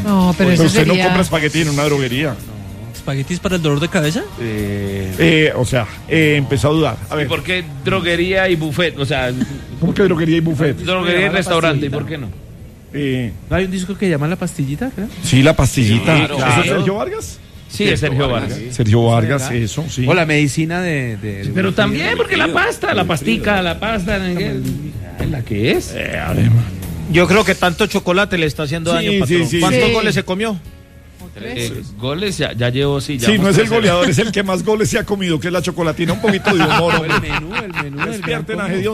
No, pero Pero eso usted no sería... compra espagueti en una droguería. ¿Espaguetis para el dolor de cabeza? Empezó a dudar. A ¿Y ver, por qué droguería y buffet? O sea, ¿cómo que droguería y buffet? droguería y restaurante, ¿y por qué no? ¿No hay un disco que llama La Pastillita? ¿Creo? Sí, la pastillita. Sí, ¿Eso claro. es Sergio Vargas? Sí, es Sergio Vargas. Sergio Vargas, ¿verdad? eso, sí. O la medicina de Pero también, porque la pastica, la pasta, ¿la que es? Además. Yo creo que tanto chocolate le está haciendo Sí, daño, sí, patrón. sí. ¿Cuántos Sí. goles se comió? Goles ya llevo, sí. Sí, no es el goleador, es el que más goles se ha comido, que es la chocolatina. Un poquito de humor, hombre. el menú del Despierten a gran combo. Gedeón